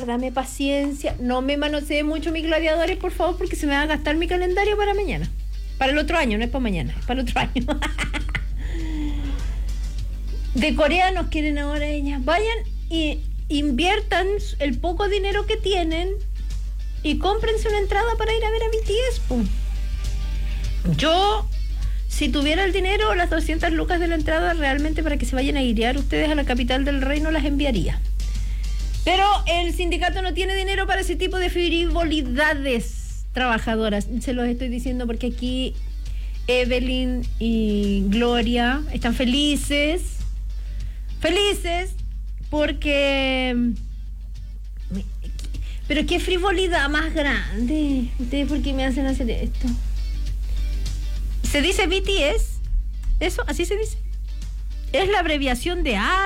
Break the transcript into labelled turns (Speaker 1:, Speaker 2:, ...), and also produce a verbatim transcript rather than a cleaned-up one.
Speaker 1: dame paciencia, no me manosee mucho mis gladiadores, por favor, porque se me va a gastar mi calendario para mañana. Para el otro año, no es para mañana, es para el otro año. De Corea nos quieren ahora ellas. Vayan y inviertan el poco dinero que tienen y cómprense una entrada para ir a ver a B T S. Pum. Yo, si tuviera el dinero, las doscientas lucas de la entrada, realmente para que se vayan a guiar ustedes a la capital del reino, las enviaría. Pero el sindicato no tiene dinero para ese tipo de frivolidades trabajadoras. Se los estoy diciendo porque aquí Evelyn y Gloria están felices. Felices porque... Pero qué frivolidad más grande. ¿Ustedes por qué me hacen hacer esto? Se dice B T S. ¿Eso? ¿Así se dice? Es la abreviación de A